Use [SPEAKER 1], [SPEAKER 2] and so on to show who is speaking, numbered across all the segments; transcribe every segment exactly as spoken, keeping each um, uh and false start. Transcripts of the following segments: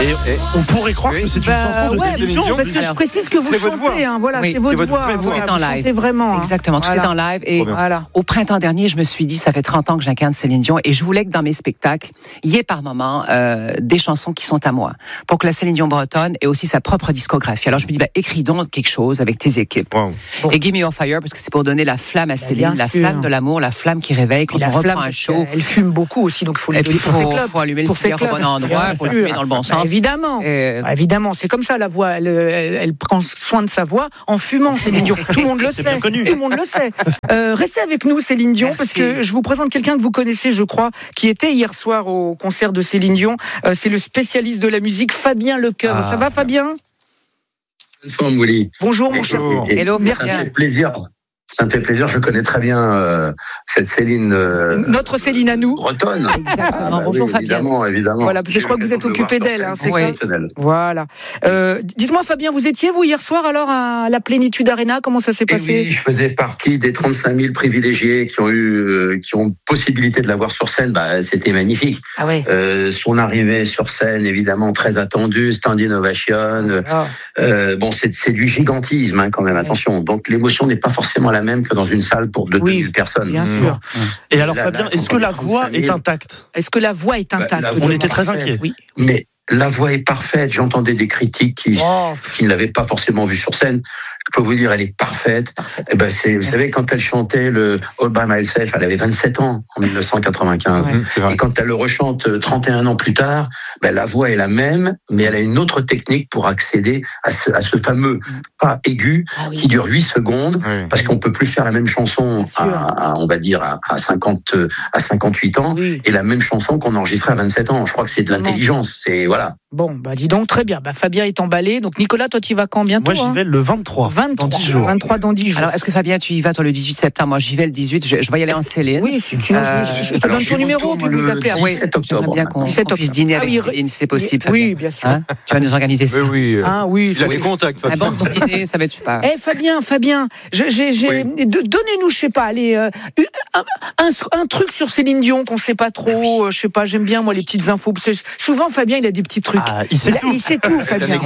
[SPEAKER 1] Et, et on pourrait croire oui. que c'est une bah, chanson de
[SPEAKER 2] ouais,
[SPEAKER 1] Céline Dion.
[SPEAKER 2] Parce que je précise que vous
[SPEAKER 1] c'est
[SPEAKER 2] chantez, hein, voilà,
[SPEAKER 3] oui,
[SPEAKER 2] c'est votre
[SPEAKER 3] c'est
[SPEAKER 2] voix.
[SPEAKER 3] Tout
[SPEAKER 2] voilà,
[SPEAKER 3] est en
[SPEAKER 2] vous
[SPEAKER 3] live.
[SPEAKER 2] chantez vraiment.
[SPEAKER 3] Exactement, tout
[SPEAKER 2] voilà.
[SPEAKER 3] est en live. Et voilà. Au printemps dernier, je me suis dit, ça fait trente ans que j'incarne Céline Dion et je voulais que dans mes spectacles, il y ait par moments euh, des chansons qui sont à moi. Pour que la Céline Dion bretonne ait aussi sa propre discographie. Alors je me dis, bah, écris donc quelque chose avec tes équipes. Wow. Bon. Et Give Me Your Fire, parce que c'est pour donner la flamme à Céline, la sûr. flamme de l'amour, la flamme qui réveille quand on reprend un show.
[SPEAKER 2] Elle fume beaucoup aussi, donc il faut lui donner pour ses clubs.
[SPEAKER 3] Il faut allumer le cigare au bon endroit, il faut le fumer dans le bon sens.
[SPEAKER 2] Bah, évidemment, euh... bah, évidemment, c'est comme ça la voix. Elle, elle, elle prend soin de sa voix en fumant, Céline Dion. Tout le monde le sait. Tout le monde le sait. Euh, restez avec nous, Céline Dion, Merci. parce que je vous présente quelqu'un que vous connaissez, je crois, qui était hier soir au concert de Céline Dion. Euh, c'est le spécialiste de la musique, Fabien Lecoeuvre. Ah. Ça va, Fabien ?
[SPEAKER 4] Bonjour, Willy.
[SPEAKER 2] Bonjour, mon cher.
[SPEAKER 3] Hello,
[SPEAKER 4] merci. Ça me fait plaisir. Ça me fait plaisir, je connais très bien euh, cette Céline. Euh,
[SPEAKER 2] Notre Céline à nous.
[SPEAKER 4] Bretonne.
[SPEAKER 3] Exactement.
[SPEAKER 4] Ah, bah
[SPEAKER 3] Bonjour
[SPEAKER 4] oui,
[SPEAKER 3] Fabien.
[SPEAKER 4] Évidemment, évidemment.
[SPEAKER 2] Voilà, parce que je crois que vous êtes occupé d'elle, hein, c'est
[SPEAKER 4] oui.
[SPEAKER 2] ça. Voilà. Euh, dites-moi, Fabien, vous étiez vous hier soir alors à la Plénitude Arena, comment ça s'est passé ?
[SPEAKER 4] Oui, je faisais partie des trente-cinq mille privilégiés qui ont eu, euh, qui ont possibilité de la voir sur scène. Bah, c'était magnifique.
[SPEAKER 2] Ah ouais.
[SPEAKER 4] Euh, son arrivée sur scène, évidemment, très attendue, standing ovation. Oh. Euh, bon, c'est, c'est du gigantisme, hein, quand même. Ouais. Attention. Donc l'émotion n'est pas forcément la même que dans une salle pour deux mille oui, personnes.
[SPEAKER 2] Bien sûr.
[SPEAKER 1] Mmh. Et alors, là, Fabien, là, est-ce que la voix est intacte ?
[SPEAKER 2] Est-ce que la voix est intacte ?
[SPEAKER 4] bah,
[SPEAKER 1] On était très inquiets.
[SPEAKER 2] Oui.
[SPEAKER 4] Mais la voix est parfaite. J'entendais des critiques qui, oh. qui ne l'avaient pas forcément vue sur scène. Je peux vous dire, elle est parfaite. parfaite. Et ben c'est, vous Merci. savez, quand elle chantait le All by Myself, elle avait vingt-sept ans en dix-neuf cent quatre-vingt-quinze. Ouais. Et quand elle le rechante trente et un ans plus tard, ben la voix est la même, mais elle a une autre technique pour accéder à ce, à ce fameux pas aigu ah oui. qui dure huit secondes, oui. parce qu'on peut plus faire la même chanson à, à, on va dire, à, à cinquante, à cinquante-huit ans, oui. et la même chanson qu'on enregistrait à vingt-sept ans. Je crois que c'est de l'intelligence. C'est, voilà.
[SPEAKER 2] Bon, bah dis donc, très bien. Bah, Fabien est emballé. Donc Nicolas, toi, tu y vas quand bientôt ?
[SPEAKER 1] Moi, j'y vais
[SPEAKER 2] hein
[SPEAKER 1] le vingt-trois.
[SPEAKER 2] vingt-trois,
[SPEAKER 1] dans dix jours.
[SPEAKER 2] vingt-trois dans dix jours.
[SPEAKER 3] Alors, est-ce que Fabien, tu y vas toi le dix-huit septembre ? Moi, j'y vais le dix-huit. Je, je vais y aller en Céline.
[SPEAKER 2] Oui, si tu euh, je, je te donne son numéro puis vous appelez.
[SPEAKER 3] Oui, j'aimerais bien qu'on, qu'on puisse dîner avec ah, oui, Céline, si c'est possible.
[SPEAKER 2] Oui,
[SPEAKER 3] Fabien.
[SPEAKER 2] bien sûr.
[SPEAKER 3] Hein, tu vas nous organiser ça.
[SPEAKER 1] Oui, oui.
[SPEAKER 2] Ah, oui.
[SPEAKER 1] Il a des contacts, Fabien.
[SPEAKER 3] Un bon petit dîner, ça va être super.
[SPEAKER 2] Eh, Fabien, Fabien, j'ai, j'ai, j'ai... Oui. donnez-nous, je sais pas, allez, euh, un, un, un truc sur Céline Dion qu'on sait pas trop. Euh, je sais pas, j'aime bien moi les petites infos. Parce que souvent, Fabien, il a des petits trucs.
[SPEAKER 1] Ah, il sait
[SPEAKER 2] il,
[SPEAKER 1] tout.
[SPEAKER 2] Il sait tout, Fabien.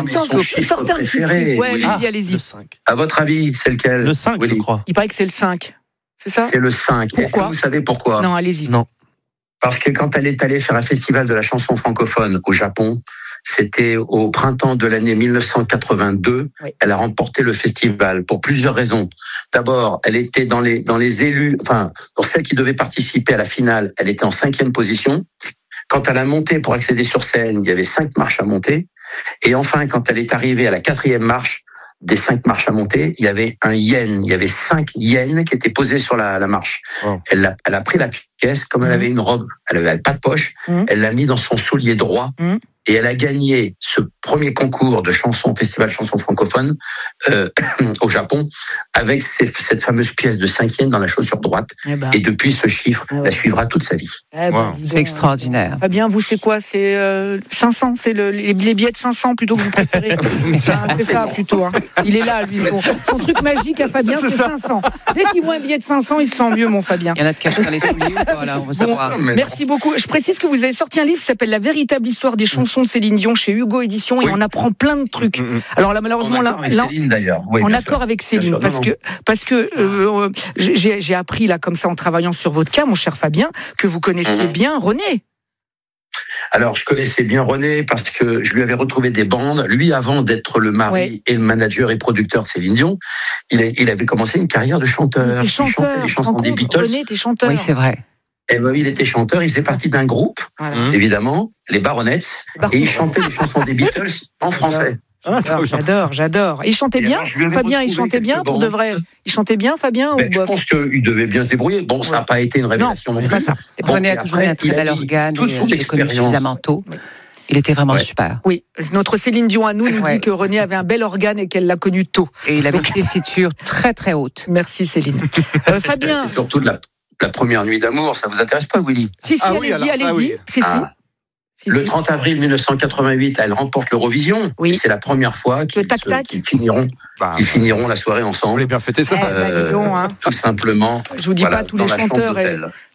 [SPEAKER 2] Sortez un petit truc. Ouais, oui. allez-y, allez-y.
[SPEAKER 1] Le cinq.
[SPEAKER 4] À votre avis, c'est lequel ?
[SPEAKER 1] Le cinq,
[SPEAKER 4] oui.
[SPEAKER 1] je crois.
[SPEAKER 2] Il paraît que c'est le cinq. C'est ça ?
[SPEAKER 4] C'est le cinq.
[SPEAKER 2] Pourquoi ?
[SPEAKER 4] Vous savez pourquoi ?
[SPEAKER 2] Non, allez-y.
[SPEAKER 1] Non.
[SPEAKER 4] Parce que quand elle est allée faire un festival de la chanson francophone au Japon, c'était au printemps de l'année dix-neuf cent quatre-vingt-deux, oui. elle a remporté le festival pour plusieurs raisons. D'abord, elle était dans les, dans les élus, enfin, dans celles qui devaient participer à la finale, elle était en cinquième position. Quand elle a monté pour accéder sur scène, il y avait cinq marches à monter. Et enfin, quand elle est arrivée à la quatrième marche, des cinq marches à monter, il y avait un yen, il y avait cinq yens qui étaient posés sur la, la marche. Oh. Elle, a, elle a pris la pièce, comme elle avait une robe, elle avait pas de poche, mmh. elle l'a mis dans son soulier droit, mmh. et elle a gagné ce premier concours de chansons, festival chanson francophone euh, au Japon, avec ces, cette fameuse pièce de cinq yens dans la chaussure droite. Eh ben. Et depuis, ce chiffre eh ouais. la suivra toute sa vie.
[SPEAKER 2] Eh ben, wow.
[SPEAKER 3] C'est extraordinaire.
[SPEAKER 2] Fabien, vous, c'est quoi ? C'est euh, cinq cents, c'est le, les, les billets de cinq cents plutôt que vous préférez. Enfin, c'est ça plutôt. Hein. Il est là, lui. Son, son truc magique à Fabien, c'est, c'est cinq cents. Dès qu'il voit un billet de cinq cents, il se sent mieux, mon Fabien.
[SPEAKER 3] Il y en a de cachés dans les souliers. Voilà, on veut savoir.
[SPEAKER 2] Bon, merci beaucoup. Je précise que vous avez sorti un livre qui s'appelle La véritable histoire des chansons de Céline Dion chez Hugo Édition, oui. et on apprend plein de trucs. Mmh. Alors là, malheureusement, là,
[SPEAKER 4] là, Céline, d'ailleurs. Oui,
[SPEAKER 2] en accord sûr. avec Céline, sûr, parce, non, que, parce que euh, j'ai, j'ai appris là comme ça en travaillant sur votre cas, mon cher Fabien, que vous connaissiez mmh. bien René.
[SPEAKER 4] Alors, je connaissais bien René parce que je lui avais retrouvé des bandes. Lui, avant d'être le mari ouais. et le manager et producteur de Céline Dion, il, a, il avait commencé une carrière de chanteur.
[SPEAKER 2] Il était chanteur. Il chantait
[SPEAKER 4] les chansons des Beatles.
[SPEAKER 2] René était chanteur.
[SPEAKER 3] Oui, c'est vrai.
[SPEAKER 4] Et ben, il était chanteur, il faisait partie d'un groupe, voilà. évidemment, les Baronettes, et il chantait les chansons des Beatles en français.
[SPEAKER 2] Ah, j'adore, j'adore. Il chantait bien, alors, Fabien, il chantait bien pour de vrai. Il chantait bien, Fabien
[SPEAKER 4] ben,
[SPEAKER 2] ou
[SPEAKER 4] Je
[SPEAKER 2] bof
[SPEAKER 4] pense qu'il devait bien se débrouiller. Bon, ouais. ça n'a pas été une révélation non, non plus.
[SPEAKER 3] Bon, René a toujours eu un très bel organe, il est connu suffisamment tôt. Oui. Il était vraiment ouais. super.
[SPEAKER 2] Oui, notre Céline Dion à nous nous ouais. dit que René avait un bel organe et qu'elle l'a connu tôt.
[SPEAKER 3] Et il avait des tessitures très très hautes.
[SPEAKER 2] Merci Céline. euh, Fabien.
[SPEAKER 4] C'est surtout de la, la première nuit d'amour, ça vous intéresse pas, Willy ?
[SPEAKER 2] Si, si, ah, allez-y, oui, alors, allez-y. Oui. Si, ah. si.
[SPEAKER 4] Le trente avril dix-neuf cent quatre-vingt-huit, elle remporte l'Eurovision. Oui. Et c'est la première fois qu'ils, tac, se, tac. qu'ils finiront, bah, ils finiront la soirée ensemble. Vous
[SPEAKER 1] voulez bien fêter ça ?
[SPEAKER 2] Eh, bah, dis donc, hein.
[SPEAKER 4] Tout simplement.
[SPEAKER 2] Je vous dis voilà, pas tous les chanteurs. Et,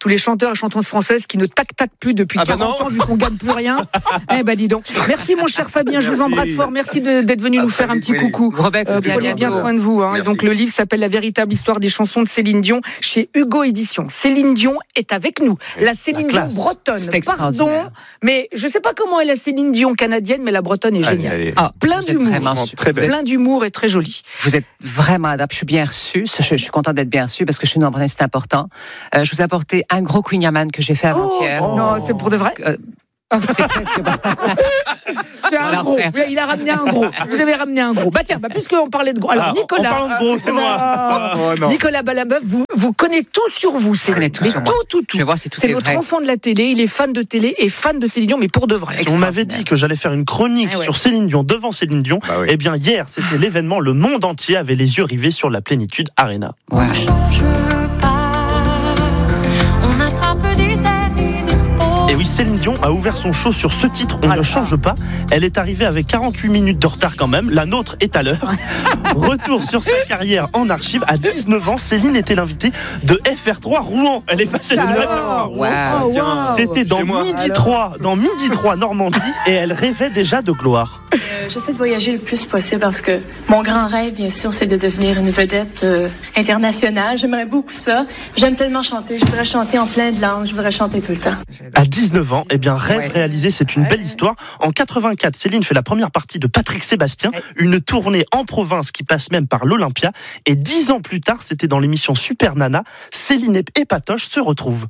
[SPEAKER 2] tous les chanteurs et chanteuses françaises qui ne tac-tac plus depuis
[SPEAKER 1] ah bah
[SPEAKER 2] quarante
[SPEAKER 1] non.
[SPEAKER 2] ans, vu qu'on gagne plus rien. Eh ben dis donc. Merci mon cher Fabien,
[SPEAKER 1] Merci.
[SPEAKER 2] je vous embrasse fort. Merci de, d'être venu
[SPEAKER 4] Ah,
[SPEAKER 2] nous faire un petit
[SPEAKER 4] oui.
[SPEAKER 2] coucou.
[SPEAKER 3] Robert,
[SPEAKER 2] Euh,
[SPEAKER 3] bien,
[SPEAKER 2] prenez bien
[SPEAKER 3] bientôt.
[SPEAKER 2] soin de vous. Hein.
[SPEAKER 4] Merci.
[SPEAKER 2] Donc le livre s'appelle La véritable histoire des chansons de Céline Dion chez Hugo Éditions. Céline Dion est avec nous. La Céline Dion
[SPEAKER 1] classe.
[SPEAKER 2] bretonne.
[SPEAKER 3] C'est extraordinaire.
[SPEAKER 2] Pardon, mais je sais pas comment est la Céline Dion canadienne, mais la bretonne est
[SPEAKER 5] Allez,
[SPEAKER 2] géniale.
[SPEAKER 5] allez.
[SPEAKER 3] Ah,
[SPEAKER 2] Plein
[SPEAKER 3] vous êtes
[SPEAKER 2] d'humour.
[SPEAKER 3] vraiment
[SPEAKER 5] Très
[SPEAKER 3] super.
[SPEAKER 5] belle.
[SPEAKER 2] Plein d'humour et très jolie.
[SPEAKER 3] Vous êtes vraiment adapté. Je suis bien reçue. Je, je suis contente d'être bien reçue parce que chez nous en Bretagne, c'est important. Euh, je vous ai apporté un gros Queen Yaman que j'ai fait avant-hier.
[SPEAKER 2] Oh, non, c'est pour de vrai.
[SPEAKER 3] Euh, c'est presque bon.
[SPEAKER 2] C'est un
[SPEAKER 3] Alors,
[SPEAKER 2] gros.
[SPEAKER 3] faire.
[SPEAKER 2] Il a ramené un gros. Vous avez ramené un gros. Bah tiens, bah, puisqu'on parlait de gros. Alors
[SPEAKER 1] Ah,
[SPEAKER 2] Nicolas.
[SPEAKER 1] en parlant de gros, c'est moi.
[SPEAKER 2] Ah,
[SPEAKER 5] Oh, non.
[SPEAKER 2] Nicolas Balameuf, vous, vous connaissez tout sur vous. C'est
[SPEAKER 3] Je connais tout
[SPEAKER 2] mais
[SPEAKER 3] sur
[SPEAKER 2] tout,
[SPEAKER 3] moi.
[SPEAKER 2] tout, tout.
[SPEAKER 3] Je vais voir si tout
[SPEAKER 2] C'est
[SPEAKER 3] est
[SPEAKER 2] notre
[SPEAKER 3] vrai.
[SPEAKER 2] enfant de la télé. Il est fan de télé et fan de Céline Dion, mais pour de vrai.
[SPEAKER 1] On m'avait dit que j'allais faire une chronique
[SPEAKER 2] Ah ouais.
[SPEAKER 1] sur Céline Dion, devant Céline Dion.
[SPEAKER 5] Bah oui.
[SPEAKER 1] Eh bien, hier, c'était l'événement. Le monde entier avait les yeux rivés sur la Plénitude Arena.
[SPEAKER 3] Wow.
[SPEAKER 6] On change pas, on attrape des airs et des peaux.
[SPEAKER 1] Et oui, Céline Dion a ouvert son show sur ce titre, On ne change pas. Elle est arrivée avec quarante-huit minutes de retard quand même. La nôtre est à l'heure. Retour sur sa carrière en archive. À dix-neuf ans, Céline était l'invitée de F R trois Rouen. Elle est passée de
[SPEAKER 2] Ça
[SPEAKER 1] F R trois
[SPEAKER 2] alors.
[SPEAKER 1] Rouen.
[SPEAKER 3] Wow.
[SPEAKER 2] Oh, wow.
[SPEAKER 1] C'était dans
[SPEAKER 5] Chez moi.
[SPEAKER 1] Midi
[SPEAKER 2] Alors.
[SPEAKER 1] trois, dans Midi trois Normandie, et elle rêvait déjà de gloire.
[SPEAKER 7] Euh, J'essaie de voyager le plus possible parce que mon grand rêve, bien sûr, c'est de devenir une vedette euh, internationale. J'aimerais beaucoup ça. J'aime tellement chanter. Je voudrais chanter en plein de langues. Je voudrais chanter tout le temps.
[SPEAKER 1] À dix-neuf ans, eh bien, rêve
[SPEAKER 3] Ouais.
[SPEAKER 1] réalisé, c'est une belle histoire. En quatre-vingt-quatre, Céline fait la première partie de Patrick Sébastien, une tournée en province qui passe même par l'Olympia. Et dix ans plus tard, c'était dans l'émission Super Nana, Céline et Patoche se retrouvent.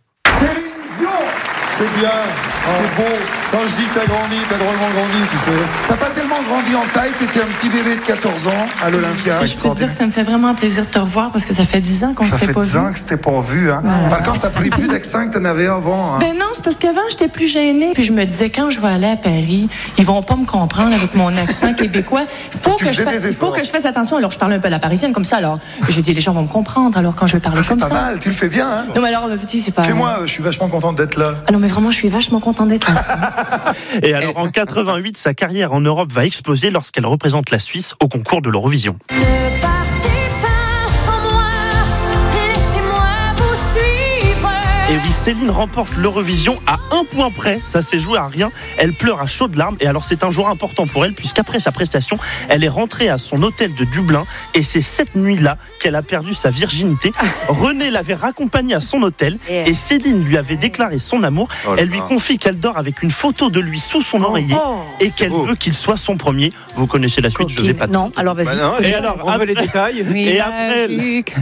[SPEAKER 8] C'est bien, c'est beau. Quand je dis que t'as grandi, t'as drôlement grandi, tu sais. T'as pas tellement grandi en taille, t'étais un petit bébé de quatorze ans à l'Olympia.
[SPEAKER 7] Je peux te dire que ça me fait vraiment plaisir de te revoir parce que ça fait dix ans qu'on
[SPEAKER 8] Ça
[SPEAKER 7] s'était
[SPEAKER 8] fait
[SPEAKER 7] pas
[SPEAKER 8] dix
[SPEAKER 7] vu.
[SPEAKER 8] ans que c'était pas vu, hein. Par contre, t'as pris plus d'accent que t'en avais avant, hein.
[SPEAKER 7] Ben non, c'est parce qu'avant, j'étais plus gênée. Puis je me disais, quand je vais aller à Paris, ils vont pas me comprendre avec mon accent québécois. Faut
[SPEAKER 8] Tu
[SPEAKER 7] que, je
[SPEAKER 8] faisais
[SPEAKER 7] fasse,
[SPEAKER 8] des
[SPEAKER 7] il faut
[SPEAKER 8] efforts.
[SPEAKER 7] que je fasse attention. Alors, je parle un peu à la parisienne comme ça. Alors, j'ai dit, les gens vont me comprendre. Alors, quand je vais parler
[SPEAKER 8] Ah, c'est
[SPEAKER 7] comme
[SPEAKER 8] pas
[SPEAKER 7] ça.
[SPEAKER 8] mal, tu le fais bien, hein.
[SPEAKER 7] Non, mais alors, le petit, c'est pas.
[SPEAKER 8] Fais-moi, euh, je suis vachement contente d'être là.
[SPEAKER 7] Ah non, mais vraiment, je suis vachement contente d'être là.
[SPEAKER 1] Et alors, en quatre-vingt-huit, sa carrière en Europe va exploser lorsqu'elle représente la Suisse au concours de l'Eurovision.
[SPEAKER 6] Ne partez pas sans moi, laissez-moi vous suivre.
[SPEAKER 1] Et oui, Céline remporte l'Eurovision à un point près. Ça s'est joué à rien. Elle pleure à chaudes larmes. Et alors, c'est un jour important pour elle, puisqu'après sa prestation, elle est rentrée à son hôtel de Dublin. Et c'est cette nuit-là qu'elle a perdu sa virginité. René l'avait raccompagnée à son hôtel. Et Céline lui avait déclaré son amour.
[SPEAKER 5] Oh là
[SPEAKER 1] Elle lui
[SPEAKER 5] là.
[SPEAKER 1] confie qu'elle dort avec une photo de lui sous son oreiller. et qu'elle
[SPEAKER 5] beau.
[SPEAKER 1] veut qu'il soit son premier. Vous connaissez la suite, je vais pas.
[SPEAKER 2] Non, alors vas-y.
[SPEAKER 5] Bah non,
[SPEAKER 1] Et
[SPEAKER 5] et
[SPEAKER 1] alors,
[SPEAKER 5] alors, on veut les
[SPEAKER 1] après-
[SPEAKER 5] détails.
[SPEAKER 3] Oui,
[SPEAKER 1] Et après-
[SPEAKER 3] magique.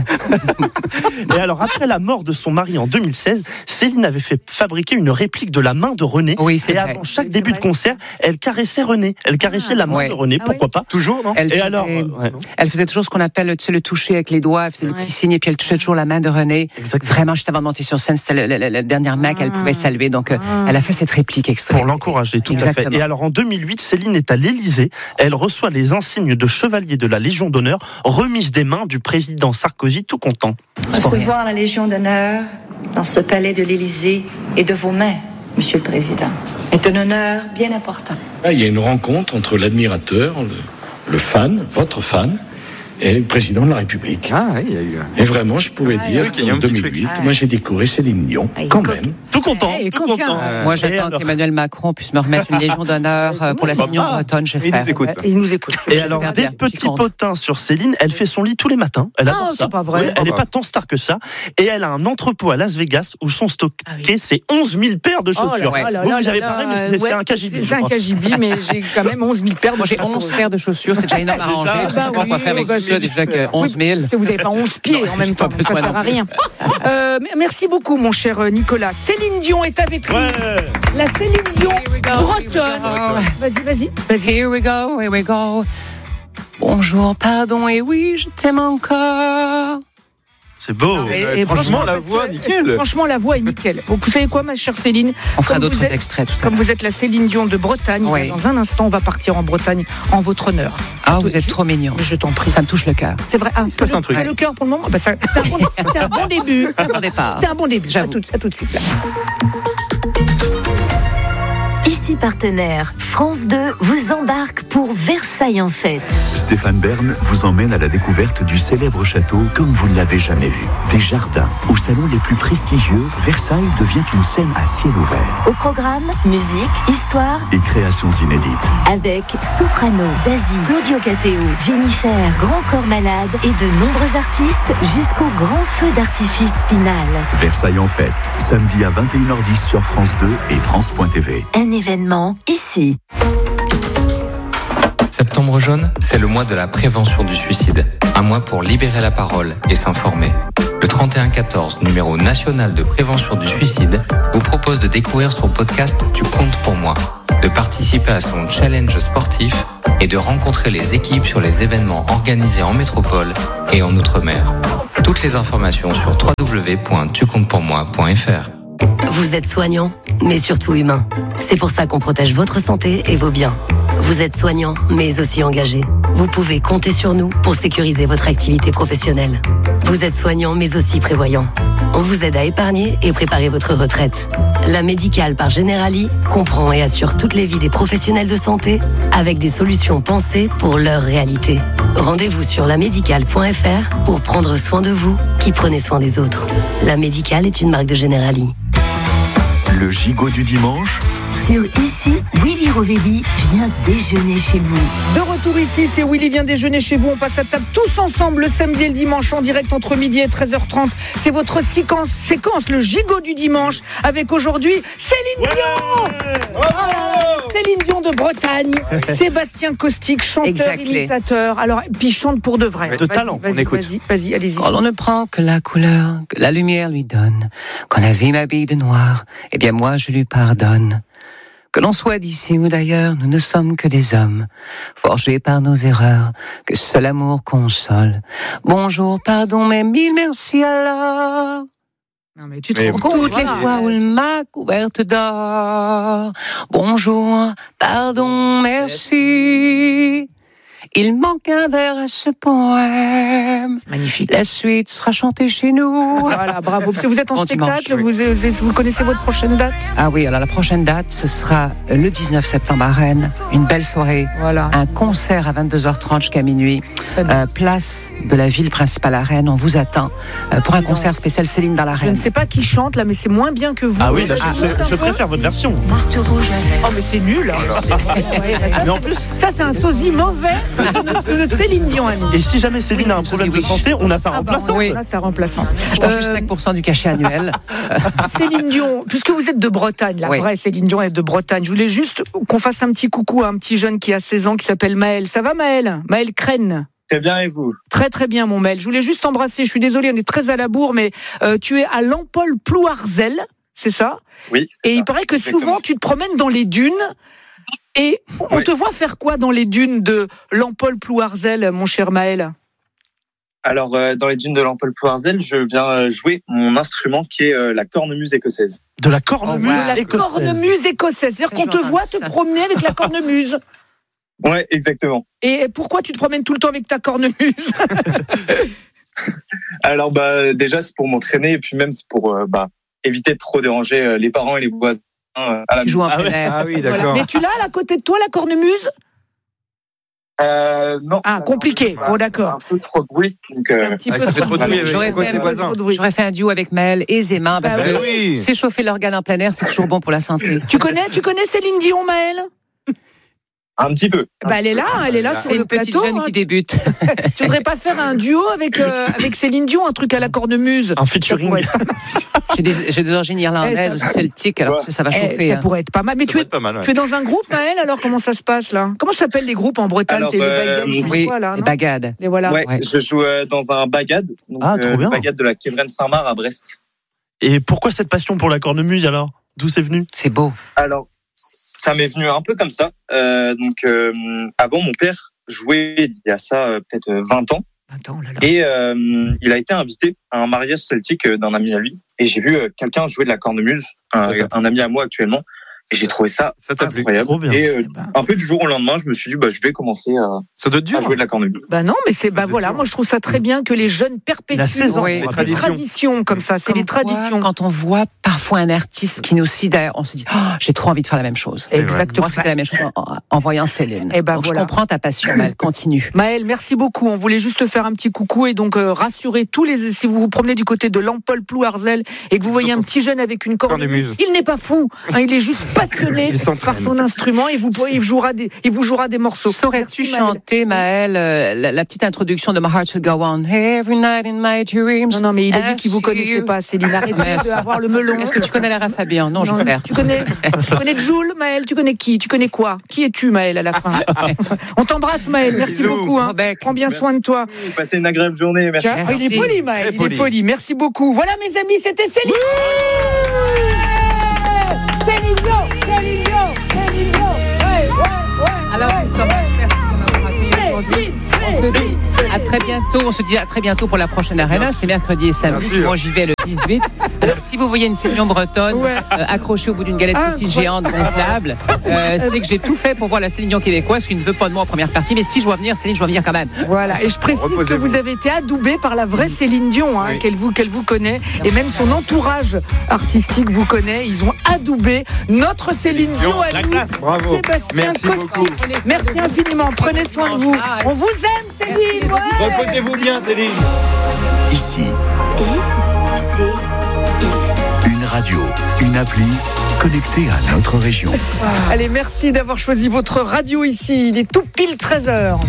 [SPEAKER 1] Et alors, après la mort de son mari en deux mille seize, Céline avait fait fabriquer une réplique de la main de René.
[SPEAKER 3] Oui, c'est
[SPEAKER 1] et
[SPEAKER 3] vrai.
[SPEAKER 1] avant chaque
[SPEAKER 2] Oui,
[SPEAKER 1] début
[SPEAKER 2] c'est
[SPEAKER 1] de
[SPEAKER 2] vrai.
[SPEAKER 1] concert, elle caressait René. Elle caressait la main
[SPEAKER 3] Ouais.
[SPEAKER 1] de René,
[SPEAKER 2] Ah
[SPEAKER 1] pourquoi pas.
[SPEAKER 5] Toujours, non
[SPEAKER 3] Elle
[SPEAKER 1] Et
[SPEAKER 3] faisait,
[SPEAKER 1] alors, euh, ouais.
[SPEAKER 3] elle faisait toujours ce qu'on appelle tu sais, le toucher avec les doigts. Elle faisait le
[SPEAKER 2] Ouais.
[SPEAKER 3] petit signe et puis elle touchait toujours la main de René.
[SPEAKER 1] Exactement.
[SPEAKER 3] Vraiment, juste avant de monter sur scène, c'était le- le- le- la dernière main qu'elle pouvait saluer. Donc, euh, elle a fait cette réplique extrait.
[SPEAKER 1] Pour l'encourager, tout à
[SPEAKER 3] Exactement.
[SPEAKER 1] fait. Et alors, en deux mille huit, Céline est à l'Élysée. Elle reçoit les insignes de chevalier de la Légion d'honneur, remise des mains du président Sarkozy, tout content.
[SPEAKER 9] Recevoir la Légion d'honneur dans ce palais de l'Élysée et de vos mains, Monsieur le Président, est un honneur bien important.
[SPEAKER 10] Là, il y a une rencontre entre l'admirateur, le, le fan, votre fan, et le président de la République.
[SPEAKER 5] Ah, oui, il y a eu.
[SPEAKER 10] Et vraiment, je pouvais
[SPEAKER 5] il y a
[SPEAKER 10] dire
[SPEAKER 5] un truc, il y a un
[SPEAKER 10] qu'en
[SPEAKER 5] petit
[SPEAKER 10] deux mille huit,
[SPEAKER 2] truc.
[SPEAKER 10] moi j'ai décoré Céline Dion,
[SPEAKER 2] Ah, il
[SPEAKER 10] quand
[SPEAKER 2] est
[SPEAKER 10] même.
[SPEAKER 1] Tout content,
[SPEAKER 2] Eh,
[SPEAKER 1] tout
[SPEAKER 2] coquin.
[SPEAKER 1] content.
[SPEAKER 3] Moi,
[SPEAKER 1] Et
[SPEAKER 3] j'attends
[SPEAKER 1] alors-
[SPEAKER 3] qu'Emmanuel Macron puisse me remettre une légion d'honneur euh, pour la Céline
[SPEAKER 1] Ah,
[SPEAKER 3] bretonne,
[SPEAKER 5] Il
[SPEAKER 3] j'espère.
[SPEAKER 5] nous écoute.
[SPEAKER 2] Il nous écoute.
[SPEAKER 1] Et
[SPEAKER 3] J'espère
[SPEAKER 1] alors,
[SPEAKER 3] bien,
[SPEAKER 1] des
[SPEAKER 3] j'y
[SPEAKER 1] petits
[SPEAKER 3] compte.
[SPEAKER 1] potins sur Céline, elle fait son lit tous les matins. Elle adore
[SPEAKER 2] Ah,
[SPEAKER 1] ça.
[SPEAKER 2] c'est pas vrai.
[SPEAKER 1] Oui, elle n'est
[SPEAKER 5] Ah bah.
[SPEAKER 1] pas tant star que ça. Et elle a un entrepôt à Las Vegas où sont stockés
[SPEAKER 2] Ah oui.
[SPEAKER 1] ces onze mille paires de
[SPEAKER 2] Oh là
[SPEAKER 1] chaussures.
[SPEAKER 2] là là
[SPEAKER 1] vous,
[SPEAKER 2] là
[SPEAKER 1] vous avez
[SPEAKER 2] là,
[SPEAKER 1] pareil, mais c'est
[SPEAKER 2] euh,
[SPEAKER 1] c'est
[SPEAKER 2] ouais,
[SPEAKER 1] un K G B.
[SPEAKER 2] C'est
[SPEAKER 1] je
[SPEAKER 2] un
[SPEAKER 1] crois.
[SPEAKER 2] K G B, mais j'ai quand même onze mille paires de
[SPEAKER 3] Moi, j'ai
[SPEAKER 2] chaussures.
[SPEAKER 3] onze paires de chaussures, c'est déjà énorme à ranger.
[SPEAKER 1] Déjà,
[SPEAKER 3] Je sais
[SPEAKER 2] bah
[SPEAKER 3] pas quoi
[SPEAKER 2] oui,
[SPEAKER 3] faire avec
[SPEAKER 2] bah
[SPEAKER 3] ça,
[SPEAKER 2] oui.
[SPEAKER 3] déjà que onze mille.
[SPEAKER 2] Vous n'avez pas onze pieds en même
[SPEAKER 3] j'ai
[SPEAKER 2] temps,
[SPEAKER 3] pas
[SPEAKER 2] donc ça
[SPEAKER 3] besoin
[SPEAKER 2] sert
[SPEAKER 3] non
[SPEAKER 2] à rien. Euh, merci beaucoup, mon cher euh, Nicolas. Céline Dion est avec nous.
[SPEAKER 1] Ouais.
[SPEAKER 2] La Céline Dion
[SPEAKER 3] we go,
[SPEAKER 2] bretonne.
[SPEAKER 3] here we
[SPEAKER 2] Vas-y, vas-y, vas-y.
[SPEAKER 3] Here we go, here we go. Bonjour, pardon, et oui, je t'aime encore.
[SPEAKER 1] C'est beau.
[SPEAKER 2] Et- et
[SPEAKER 5] franchement, la
[SPEAKER 2] parce
[SPEAKER 5] voix,
[SPEAKER 2] que-
[SPEAKER 5] nickel.
[SPEAKER 2] Franchement, la voix est nickel. Bon, vous savez quoi, ma chère Céline?
[SPEAKER 3] On fera
[SPEAKER 2] Comme
[SPEAKER 3] d'autres
[SPEAKER 2] vous êtes-
[SPEAKER 3] extraits tout à
[SPEAKER 2] Comme
[SPEAKER 3] l'heure.
[SPEAKER 2] vous êtes la Céline Dion de Bretagne,
[SPEAKER 3] Oui.
[SPEAKER 2] dans un instant, on va partir en Bretagne en votre honneur.
[SPEAKER 3] Ah,
[SPEAKER 2] Tout-
[SPEAKER 3] vous êtes
[SPEAKER 2] je-
[SPEAKER 3] trop mignon.
[SPEAKER 2] Je t'en prie.
[SPEAKER 3] Ça me touche le cœur.
[SPEAKER 2] C'est vrai. Ah,
[SPEAKER 5] se passe
[SPEAKER 2] le-
[SPEAKER 5] un truc.
[SPEAKER 2] t'as le cœur pour le moment. Bah, ça- c'est un, bon- c'est un bon début.
[SPEAKER 3] C'est un bon départ.
[SPEAKER 2] C'est un bon début. À
[SPEAKER 3] J'avoue.
[SPEAKER 2] tout, à tout de suite. Là.
[SPEAKER 6] Ici
[SPEAKER 5] Ici partenaire, France deux vous embarque pour Versailles en fête.
[SPEAKER 11] Stéphane Bern vous emmène à la découverte du célèbre château comme vous ne l'avez jamais vu. Des jardins, aux salons les plus prestigieux, Versailles devient une scène à ciel ouvert.
[SPEAKER 5] Au programme, musique, histoire
[SPEAKER 11] et créations inédites.
[SPEAKER 5] Avec Soprano, Zazie, Claudio Capéo, Jennifer, Grand Corps Malade et de nombreux artistes jusqu'au grand feu d'artifice final.
[SPEAKER 11] Versailles en fête, samedi à vingt et une heures dix sur France deux et France point T V.
[SPEAKER 5] Un événement ici.
[SPEAKER 12] Septembre jaune, c'est le mois de la prévention du suicide. Un mois pour libérer la parole et s'informer. Le trente et un quatorze, numéro national de prévention du suicide, vous propose de découvrir son podcast Tu comptes pour moi, de participer à son challenge sportif et de rencontrer les équipes sur les événements organisés en métropole et en Outre-mer. Toutes les informations sur w w w point tu comptes pour moi point f r.
[SPEAKER 5] Vous êtes soignant, mais surtout humain. C'est pour ça qu'on protège votre santé et vos biens. Vous êtes soignant, mais aussi engagé. Vous pouvez compter sur nous pour sécuriser votre activité professionnelle. Vous êtes soignant, mais aussi prévoyant. On vous aide à épargner et préparer votre retraite. La Médicale par Generali comprend et assure toutes les vies des professionnels de santé avec des solutions pensées pour leur réalité. Rendez-vous sur la médicale point f r pour prendre soin de vous qui prenez soin des autres. La Médicale est une marque de Generali.
[SPEAKER 11] Le gigot du dimanche.
[SPEAKER 5] Sur Ici, Willy Rovelli vient déjeuner chez vous.
[SPEAKER 2] De retour ici, c'est Willy vient déjeuner chez vous. On passe à table tous ensemble le samedi et le dimanche en direct entre midi et treize heures trente. C'est votre séquence, séquence le gigot du dimanche avec aujourd'hui Céline Dion. Ouais oh Céline Dion de Bretagne, Sébastien Caustic, chanteur, exactly. imitateur. Alors, puis il chante pour de vrai.
[SPEAKER 1] De
[SPEAKER 2] vas-y,
[SPEAKER 1] talent,
[SPEAKER 2] vas-y,
[SPEAKER 1] on écoute.
[SPEAKER 2] Vas-y, vas-y, allez-y.
[SPEAKER 3] Quand on ne prend que la couleur que la lumière lui donne, quand la vie m'habille de noir, eh bien moi je lui pardonne. Que l'on soit d'ici ou d'ailleurs, nous ne sommes que des hommes, forgés par nos erreurs, que seul amour console. Bonjour, pardon, mais mille merci alors.
[SPEAKER 2] Non mais tu te rends compte,
[SPEAKER 3] toutes
[SPEAKER 2] voilà.
[SPEAKER 3] les fois où elle m'a couverte d'or. Bonjour, pardon, merci. Il manque un vers à ce poème.
[SPEAKER 2] Magnifique.
[SPEAKER 3] La suite sera chantée chez nous.
[SPEAKER 2] Voilà, bravo. Parce que vous êtes en
[SPEAKER 3] Bon
[SPEAKER 2] spectacle,
[SPEAKER 3] dimanche,
[SPEAKER 2] vous, vous, vous connaissez votre prochaine date?
[SPEAKER 3] Ah oui, alors la prochaine date, ce sera le dix-neuf septembre à Rennes. Une belle soirée.
[SPEAKER 2] Voilà.
[SPEAKER 3] Un concert à vingt-deux heures trente jusqu'à minuit. Euh, place de la ville principale à Rennes. On vous attend euh, pour un concert spécial Céline dans l'arène.
[SPEAKER 2] Je ne sais pas qui chante là, mais c'est moins bien que vous.
[SPEAKER 1] Ah oui, là, je, je, je préfère votre version.
[SPEAKER 2] Oh mais c'est nul. Hein. Ouais, bah ça,
[SPEAKER 1] mais en plus,
[SPEAKER 2] ça c'est un sosie mauvais de notre, notre Céline Dion. Annie.
[SPEAKER 1] Et si jamais Céline a un problème de santé, on a sa remplaçante.
[SPEAKER 2] Ah bah, oui, là, sa remplaçante.
[SPEAKER 3] Je pense euh... juste cinq pour cent du cachet annuel.
[SPEAKER 2] Céline Dion, puisque vous êtes de Bretagne, la oui. vraie Céline Dion est de Bretagne. Je voulais juste qu'on fasse un petit coucou à un petit jeune qui a seize ans qui s'appelle Maël. Ça va Maël? Maël Crène.
[SPEAKER 13] Très bien, et vous?
[SPEAKER 2] Très très bien mon Maël. Je voulais juste t'embrasser, je suis désolée, on est très à la bourre, mais euh, tu es à Lampol-Plouarzel, c'est ça?
[SPEAKER 13] Oui.
[SPEAKER 2] Et il paraît que exactement. Souvent tu te promènes dans les dunes, et on oui. te voit faire quoi dans les dunes de Lampol-Plouarzel, mon cher Maël?
[SPEAKER 13] Alors, euh, dans les dunes de Lampol-Plouarzel, je viens jouer mon instrument qui est euh, la cornemuse écossaise.
[SPEAKER 1] De la cornemuse
[SPEAKER 2] oh, wow. écossaise. La cornemuse écossaise, c'est-à-dire qu'on te voit te promener avec la cornemuse.
[SPEAKER 13] Ouais, exactement.
[SPEAKER 2] Et pourquoi tu te promènes tout le temps avec ta cornemuse?
[SPEAKER 13] Alors, bah, déjà, c'est pour m'entraîner et puis même c'est pour euh, bah, éviter de trop déranger euh, les parents et les voisins euh, à la
[SPEAKER 3] Tu joues en
[SPEAKER 13] ah,
[SPEAKER 3] plein air.
[SPEAKER 1] Ah oui, d'accord.
[SPEAKER 2] Voilà. Mais tu l'as à côté de toi, la cornemuse?
[SPEAKER 13] Euh, non.
[SPEAKER 2] Ah, compliqué. Bon, d'accord.
[SPEAKER 13] Un peu trop de bruit. Donc, euh...
[SPEAKER 2] un petit
[SPEAKER 1] ah,
[SPEAKER 2] peu
[SPEAKER 1] ça fait trop de bruit.
[SPEAKER 3] J'aurais fait, un... J'aurais fait un duo avec Maël aisément parce bah, que oui. s'échauffer l'organe en plein air, c'est toujours bon pour la santé.
[SPEAKER 2] Tu connais, tu connais Céline Dion, Maël?
[SPEAKER 13] Un petit peu.
[SPEAKER 2] Bah, elle est là, elle est là sur le plateau.
[SPEAKER 3] C'est une petite jeune
[SPEAKER 2] hein.
[SPEAKER 3] qui débute.
[SPEAKER 2] Tu voudrais pas faire un duo avec euh, avec Céline Dion, un truc à la cornemuse?
[SPEAKER 1] Un featuring.
[SPEAKER 3] J'ai des, j'ai des origines irlandaises, aussi celtiques, alors ouais. ça va chauffer.
[SPEAKER 2] Eh, ça
[SPEAKER 3] hein.
[SPEAKER 2] pourrait être pas mal. Mais tu es, mal, ouais. tu es dans un groupe, Maël, alors comment ça se passe là? Comment s'appellent les groupes en Bretagne?
[SPEAKER 13] Alors,
[SPEAKER 2] c'est
[SPEAKER 13] euh,
[SPEAKER 2] les bagades,
[SPEAKER 3] oui,
[SPEAKER 2] quoi, là,
[SPEAKER 3] les bagades.
[SPEAKER 2] Et voilà.
[SPEAKER 13] Ouais, ouais. Je joue euh, dans un bagade, donc,
[SPEAKER 1] ah, trop bien.
[SPEAKER 13] Euh, bagade de la Quévraine Saint-Marc à Brest.
[SPEAKER 1] Et pourquoi cette passion pour la cornemuse alors? D'où c'est venu?
[SPEAKER 3] C'est beau.
[SPEAKER 13] Alors, ça m'est venu un peu comme ça. Euh, donc, euh, avant, mon père jouait il y a ça euh, peut-être vingt ans.
[SPEAKER 2] Attends, là, là.
[SPEAKER 13] Et euh, il a été invité à un mariage celtique d'un ami à lui. Et j'ai vu euh, quelqu'un jouer de la cornemuse, un, un ami à moi actuellement. Et j'ai trouvé ça,
[SPEAKER 14] ça
[SPEAKER 13] incroyable.
[SPEAKER 1] Trop bien.
[SPEAKER 13] Et euh, un peu du jour au lendemain, je me suis dit, bah, je vais commencer à,
[SPEAKER 14] ça doit être dur,
[SPEAKER 13] à jouer de la cornemuse.
[SPEAKER 2] Bah non, mais c'est bah voilà, dur. Moi je trouve ça très bien que les jeunes perpétuent
[SPEAKER 1] la saison,
[SPEAKER 2] oui, les traditions. traditions comme ça. C'est comme les traditions.
[SPEAKER 3] Quoi, quand on voit parfois un artiste qui nous sidère, on se dit, oh, j'ai trop envie de faire la même chose.
[SPEAKER 2] Exactement.
[SPEAKER 3] Moi, c'était la même chose en, en voyant Céline.
[SPEAKER 2] Et ben
[SPEAKER 3] donc,
[SPEAKER 2] voilà.
[SPEAKER 3] Je comprends ta passion, Maëlle. Continue.
[SPEAKER 2] Maëlle, merci beaucoup. On voulait juste faire un petit coucou et donc euh, rassurer tous les. Si vous vous promenez du côté de Lampol Plouarzel et que vous voyez un petit jeune avec une cornemuse, il n'est pas fou. Hein, il est juste passionné par son instrument et vous pourrez, il jouera des, il vous jouera des morceaux.
[SPEAKER 3] Saurais-tu chanter, Maëlle, euh, la, la petite introduction de My Heart Will Go On? Every night in my dreams.
[SPEAKER 2] Non, non, mais il a dit qu'il vous connaissait pas, Céline. Arrêtez d'avoir le melon.
[SPEAKER 3] Est-ce que tu connais Lara Fabian? Non,
[SPEAKER 2] non
[SPEAKER 3] j'espère.
[SPEAKER 2] Tu connais, tu connais Jules, Maëlle? Tu connais qui? Tu connais quoi? Qui es-tu, Maëlle, à la fin? On t'embrasse, Maëlle. Merci Bisous. beaucoup. Hein. Prends bien soin de toi.
[SPEAKER 13] Passez une agréable journée. Merci.
[SPEAKER 2] Tiens, il est poli, Maëlle. Il est poli. Merci beaucoup. Voilà, mes amis, c'était Céline. Céline Dion, Céline Dion, Céline Dion. Ouais, ouais, ouais.
[SPEAKER 3] Alors, nous sommes merci de m'avoir accueilli aujourd'hui. On se dit à très bientôt. On se dit à très bientôt pour la prochaine Arena. C'est mercredi et samedi. Moi, j'y vais le dix-huit. Alors, si vous voyez une Céline Dion bretonne ouais. euh, accrochée au bout d'une galette ah, saucisse géante gonflable, euh, c'est que j'ai tout fait pour voir la Céline Dion québécoise qui ne veut pas de moi en première partie. Mais si je dois venir, Céline, je dois venir quand même.
[SPEAKER 2] Voilà. Et je précise Reposez-vous. que vous avez été adoubée par la vraie Céline Dion, hein, oui. qu'elle vous, qu'elle vous connaît. Et même son entourage artistique vous connaît. Ils ont adoubé notre Céline Dion à nous.
[SPEAKER 14] Bravo.
[SPEAKER 2] Sébastien
[SPEAKER 14] Merci
[SPEAKER 2] Costi.
[SPEAKER 14] beaucoup.
[SPEAKER 2] Merci infiniment. Prenez soin de vous. On vous aime, Céline. Ouais.
[SPEAKER 14] Reposez-vous bien, Céline.
[SPEAKER 11] Ici.
[SPEAKER 5] I, C, I.
[SPEAKER 11] Une radio, une appli connectée à notre région.
[SPEAKER 2] Ah. Allez, merci d'avoir choisi votre radio ici. Il est tout pile treize heures.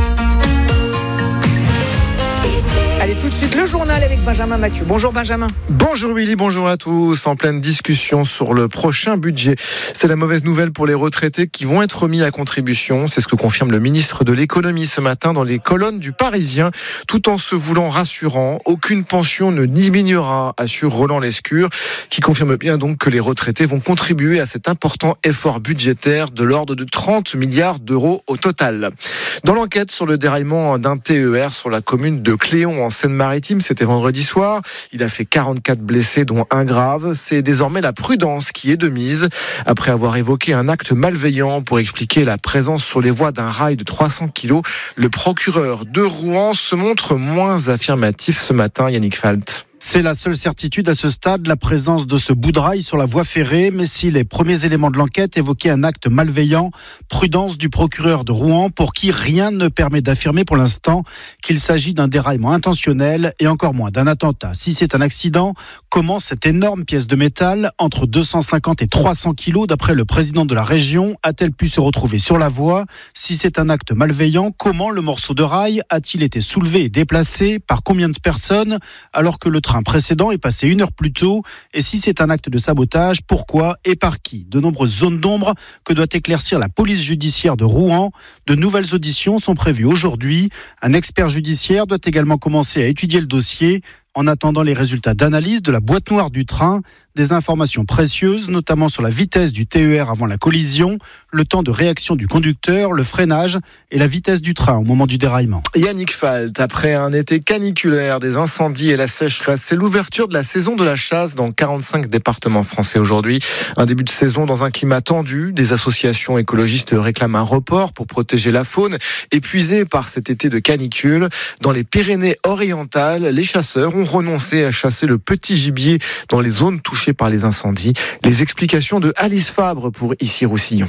[SPEAKER 2] Allez, tout de suite, le journal avec Benjamin Mathieu. Bonjour Benjamin.
[SPEAKER 15] Bonjour Willy, bonjour à tous. En pleine discussion sur le prochain budget. C'est la mauvaise nouvelle pour les retraités qui vont être mis à contribution. C'est ce que confirme le ministre de l'économie ce matin dans les colonnes du Parisien, tout en se voulant rassurant. Aucune pension ne diminuera, assure Roland Lescure, qui confirme bien donc que les retraités vont contribuer à cet important effort budgétaire de l'ordre de trente milliards d'euros au total. Dans l'enquête sur le déraillement d'un T E R sur la commune de Cléon en Seine-Maritime, c'était vendredi soir. Il a fait quarante-quatre blessés, dont un grave. C'est désormais la prudence qui est de mise. Après avoir évoqué un acte malveillant pour expliquer la présence sur les voies d'un rail de trois cents kilos, le procureur de Rouen se montre moins affirmatif ce matin, Yannick Falt.
[SPEAKER 16] C'est la seule certitude à ce stade, la présence de ce bout de rail sur la voie ferrée. Mais si les premiers éléments de l'enquête évoquaient un acte malveillant, prudence du procureur de Rouen pour qui rien ne permet d'affirmer pour l'instant qu'il s'agit d'un déraillement intentionnel et encore moins d'un attentat. Si c'est un accident, comment cette énorme pièce de métal, entre deux cent cinquante et trois cents kilos d'après le président de la région, a-t-elle pu se retrouver sur la voie? Si c'est un acte malveillant, comment le morceau de rail a-t-il été soulevé et déplacé? Par combien de personnes alors que le train précédent est passé une heure plus tôt? Et si c'est un acte de sabotage, pourquoi et par qui? De nombreuses zones d'ombre que doit éclaircir la police judiciaire de Rouen. De nouvelles auditions sont prévues aujourd'hui. Un expert judiciaire doit également commencer à étudier le dossier. En attendant les résultats d'analyse de la boîte noire du train, des informations précieuses, notamment sur la vitesse du T E R avant la collision, le temps de réaction du conducteur, le freinage et la vitesse du train au moment du déraillement.
[SPEAKER 15] Yannick Falt, après un été caniculaire, des incendies et la sécheresse, c'est l'ouverture de la saison de la chasse dans quarante-cinq départements français aujourd'hui. Un début de saison dans un climat tendu. Des associations écologistes réclament un report pour protéger la faune, épuisée par cet été de canicule. Dans les Pyrénées-Orientales, les chasseurs ont renoncé à chasser le petit gibier dans les zones touchées par les incendies. Les explications de Alice Fabre pour Ici Roussillon.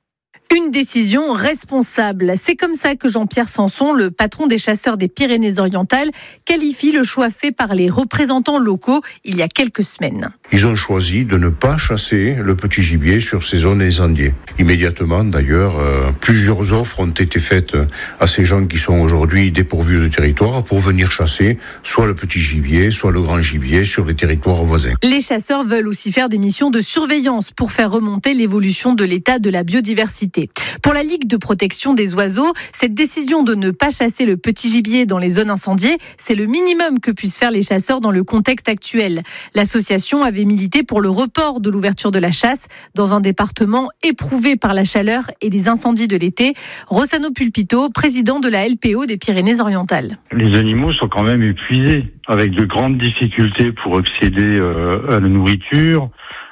[SPEAKER 17] Une décision responsable. C'est comme ça que Jean-Pierre Sanson, le patron des chasseurs des Pyrénées-Orientales, qualifie le choix fait par les représentants locaux il y a quelques semaines.
[SPEAKER 18] Ils ont choisi de ne pas chasser le petit gibier sur ces zones incendiées. Immédiatement, d'ailleurs, euh, plusieurs offres ont été faites à ces gens qui sont aujourd'hui dépourvus de territoire pour venir chasser soit le petit gibier, soit le grand gibier sur les territoires voisins.
[SPEAKER 17] Les chasseurs veulent aussi faire des missions de surveillance pour faire remonter l'évolution de l'état de la biodiversité. Pour la Ligue de protection des oiseaux, cette décision de ne pas chasser le petit gibier dans les zones incendiées, c'est le minimum que puissent faire les chasseurs dans le contexte actuel. L'association avait milité pour le report de l'ouverture de la chasse dans un département éprouvé par la chaleur et les incendies de l'été. Rossano Pulpito, président de la L P O des Pyrénées-Orientales.
[SPEAKER 19] Les animaux sont quand même épuisés, avec de grandes difficultés pour accéder euh, à la nourriture,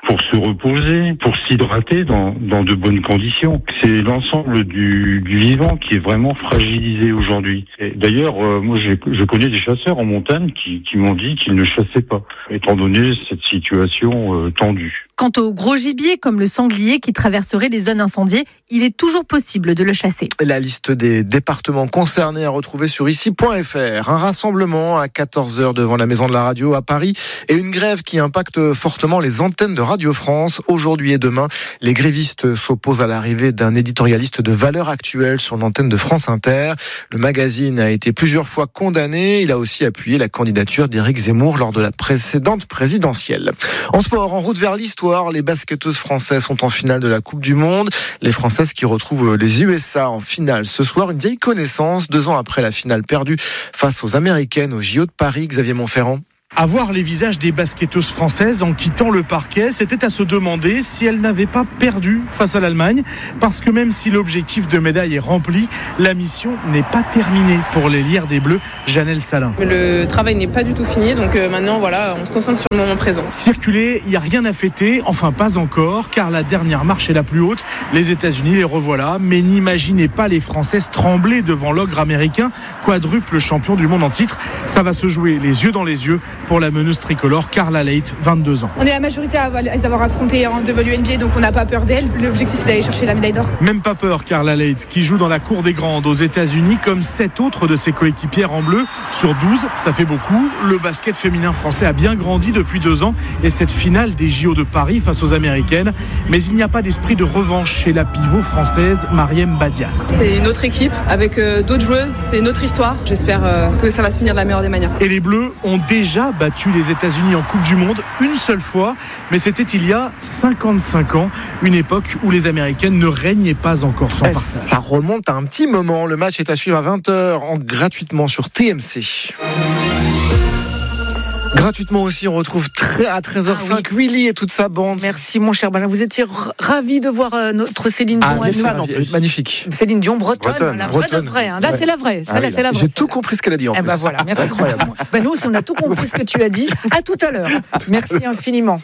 [SPEAKER 14] pour se reposer, pour s'hydrater dans, dans de bonnes conditions. C'est l'ensemble du, du vivant qui est vraiment fragilisé aujourd'hui. Et d'ailleurs, euh, moi j'ai, je connais des chasseurs en montagne qui, qui m'ont dit qu'ils ne chassaient pas, étant donné cette situation euh, tendue.
[SPEAKER 17] Quant au gros gibier, comme le sanglier qui traverserait les zones incendiées, il est toujours possible de le chasser.
[SPEAKER 15] La liste des départements concernés à retrouver sur ici point f r. Un rassemblement à quatorze heures devant la Maison de la Radio à Paris et une grève qui impacte fortement les antennes de Radio France. Aujourd'hui et demain, les grévistes s'opposent à l'arrivée d'un éditorialiste de valeur actuelle sur l'antenne de France Inter. Le magazine a été plusieurs fois condamné. Il a aussi appuyé la candidature d'Éric Zemmour lors de la précédente présidentielle. En sport, en route vers l'histoire, les basketteuses françaises sont en finale de la Coupe du Monde. Les Françaises qui retrouvent les U S A en finale ce soir. Une vieille connaissance, deux ans après la finale perdue face aux Américaines au J O de Paris. Xavier Montferrand.
[SPEAKER 19] À voir les visages des basketteuses françaises en quittant le parquet, c'était à se demander si elles n'avaient pas perdu face à l'Allemagne, parce que même si l'objectif de médaille est rempli, la mission n'est pas terminée pour l'ailière des Bleus, Janelle Salin.
[SPEAKER 20] Le travail n'est pas du tout fini, donc maintenant voilà, on se concentre sur le moment présent.
[SPEAKER 19] Circuler, il n'y a rien à fêter, enfin pas encore, car la dernière marche est la plus haute. Les États-Unis les revoilà, mais n'imaginez pas les Françaises trembler devant l'ogre américain, quadruple champion du monde en titre. Ça va se jouer les yeux dans les yeux pour la meneuse tricolore Carla Leight, vingt-deux ans.
[SPEAKER 21] On est la majorité à les avoir affrontés en W N B A, donc on n'a pas peur d'elle. L'objectif, c'est d'aller chercher la médaille d'or.
[SPEAKER 19] Même pas peur, Carla Leight, qui joue dans la cour des grandes aux États-Unis, comme sept autres de ses coéquipières en bleu. Sur douze, ça fait beaucoup. Le basket féminin français a bien grandi depuis deux ans et cette finale des J O de Paris face aux Américaines. Mais il n'y a pas d'esprit de revanche chez la pivot française Mariem Badian.
[SPEAKER 20] C'est une autre équipe avec euh, d'autres joueuses, c'est une autre histoire. J'espère euh, que ça va se finir de la meilleure des manières.
[SPEAKER 19] Et les Bleus ont déjà battu les États-Unis en Coupe du Monde une seule fois, mais c'était il y a cinquante-cinq ans, une époque où les Américaines ne régnaient pas encore son partage.
[SPEAKER 15] Ça remonte à un petit moment. Le match est à suivre à vingt heures en gratuitement sur T M C. Gratuitement aussi, on retrouve très à treize heures cinq ah oui. Willy et toute sa bande.
[SPEAKER 2] Merci mon cher Benjamin. Vous étiez ravis de voir euh, notre Céline Dion
[SPEAKER 15] ah,
[SPEAKER 2] à nous.
[SPEAKER 15] En plus. Magnifique.
[SPEAKER 2] Céline Dion bretonne,
[SPEAKER 15] bretonne
[SPEAKER 2] la
[SPEAKER 15] bretonne.
[SPEAKER 2] vraie de vraie. Hein. Là, ouais. c'est la vraie. Ça, ah, là,
[SPEAKER 15] oui,
[SPEAKER 2] c'est la vraie.
[SPEAKER 15] J'ai tout compris ce qu'elle a dit en
[SPEAKER 2] eh
[SPEAKER 15] plus.
[SPEAKER 2] Ben voilà, merci. Incroyable. Ben nous aussi, on a tout compris ce que tu as dit. À tout à l'heure. Merci infiniment.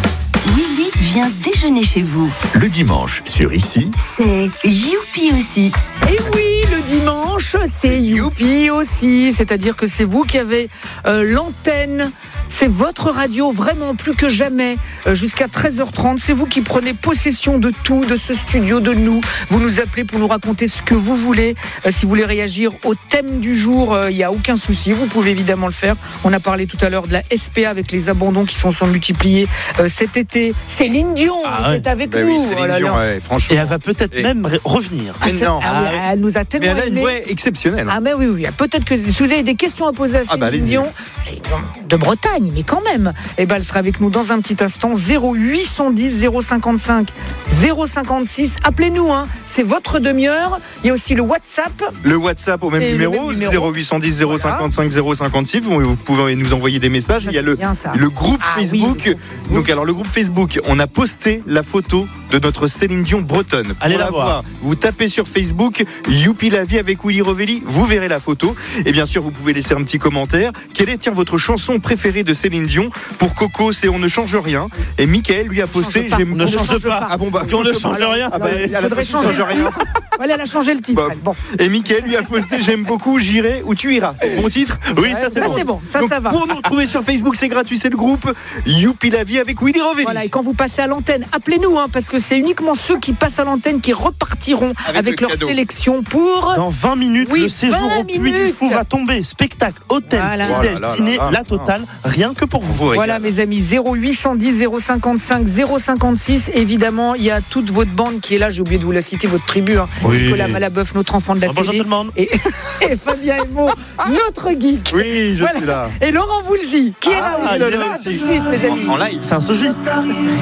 [SPEAKER 5] Willy vient déjeuner chez vous.
[SPEAKER 11] Le dimanche, sur ici,
[SPEAKER 5] c'est Youpi aussi.
[SPEAKER 2] Et oui, le dimanche, c'est Youpi aussi. C'est-à-dire que c'est vous qui avez euh, l'antenne. C'est votre radio, vraiment plus que jamais, euh, jusqu'à treize heures trente. C'est vous qui prenez possession de tout, de ce studio, de nous. Vous nous appelez pour nous raconter ce que vous voulez. Euh, si vous voulez réagir au thème du jour, il euh, n'y a aucun souci. Vous pouvez évidemment le faire. On a parlé tout à l'heure de la S P A avec les abandons qui sont, sont multipliés euh, cet été. Céline Dion ah, était ouais. avec
[SPEAKER 22] bah
[SPEAKER 2] nous.
[SPEAKER 22] Oui, Céline oh Dion, ouais, franchement.
[SPEAKER 1] Et elle va peut-être et... même revenir.
[SPEAKER 2] Ah, non. Ah, oui, elle nous a tellement
[SPEAKER 22] mais elle a une
[SPEAKER 2] aimé.
[SPEAKER 22] voix exceptionnelle.
[SPEAKER 2] Ah mais oui, oui. Peut-être que si vous avez des questions à poser à Céline ah bah, Dion, c'est de Bretagne. Mais quand même, eh ben, elle sera avec nous dans un petit instant. Zéro huit cent dix zéro cinquante-cinq zéro cinquante-six. Appelez-nous, hein. C'est votre demi-heure. Il y a aussi le WhatsApp.
[SPEAKER 22] Le WhatsApp au même numéro, même numéro, zéro huit cent dix zéro cinquante-cinq zéro cinquante-six. Vous, vous pouvez nous envoyer des messages. Ça, il y a le, le groupe ah, Facebook. Oui, Facebook. Donc alors le groupe Facebook, on a posté la photo de notre Céline Dion bretonne.
[SPEAKER 1] Allez
[SPEAKER 22] Pour
[SPEAKER 1] la voir. voir.
[SPEAKER 22] Vous tapez sur Facebook Youpi la vie avec Willy Rovelli. Vous verrez la photo. Et bien sûr, vous pouvez laisser un petit commentaire. Quelle est tiens votre chanson préférée de Céline Dion? Pour Coco, c'est On ne change rien. Et Mickaël lui a posté
[SPEAKER 1] On ne change pas. pas.
[SPEAKER 22] Ah bon bah
[SPEAKER 1] on ne change rien.
[SPEAKER 22] Ah bah,
[SPEAKER 2] il faudrait changer le
[SPEAKER 22] rien.
[SPEAKER 2] Voilà, elle a changé le titre.
[SPEAKER 22] Bon. Bon. Et Mickaël lui a posté J'aime beaucoup, j'irai où tu iras. C'est le bon titre.
[SPEAKER 1] Oui, ça c'est
[SPEAKER 2] ça,
[SPEAKER 1] bon.
[SPEAKER 2] C'est bon. Ça,
[SPEAKER 22] Donc,
[SPEAKER 2] ça va.
[SPEAKER 22] Pour nous retrouver sur Facebook, c'est gratuit, c'est le groupe Youpi la vie avec Willy Rovelli.
[SPEAKER 2] Voilà, et quand vous passez à l'antenne, appelez-nous, hein, parce que c'est uniquement ceux qui passent à l'antenne qui repartiront avec, avec leur cadeau. Sélection pour.
[SPEAKER 1] Dans vingt minutes, oui, le séjour au Puy du Fou va tomber. Spectacle, hôtel,
[SPEAKER 2] voilà.
[SPEAKER 1] petit-déj,
[SPEAKER 22] voilà,
[SPEAKER 1] dîner,
[SPEAKER 22] là, là,
[SPEAKER 1] la totale,
[SPEAKER 22] là.
[SPEAKER 1] rien que pour vous.
[SPEAKER 22] vous
[SPEAKER 2] voilà, mes amis, zéro huit cent dix zéro cinquante-cinq zéro cinquante-six. Évidemment, il y a toute votre bande qui est là. J'ai oublié de vous la citer, votre tribu. Hein.
[SPEAKER 1] Oui.
[SPEAKER 2] Nicolas Malabeuf, notre enfant de la
[SPEAKER 1] oh,
[SPEAKER 2] télé.
[SPEAKER 1] Et,
[SPEAKER 2] et Fabien Emo, notre geek.
[SPEAKER 22] Oui, je
[SPEAKER 2] voilà.
[SPEAKER 22] suis là.
[SPEAKER 2] Et Laurent Voulzy, qui
[SPEAKER 22] ah,
[SPEAKER 2] est là,
[SPEAKER 22] il est là,
[SPEAKER 2] là tout de suite, mes amis.
[SPEAKER 22] En, en live.
[SPEAKER 1] C'est un sosie.